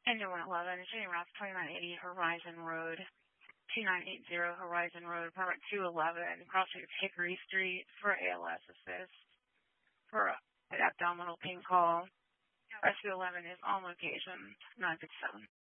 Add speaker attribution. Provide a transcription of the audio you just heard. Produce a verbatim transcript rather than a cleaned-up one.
Speaker 1: Engine one eleven, Jenny Ross, twenty-nine eighty Horizon Road, two nine eight zero Horizon Road, apartment two eleven, crossing Hickory Street for A L S assist for an abdominal pain call. S two eleven is on location, nine six seven.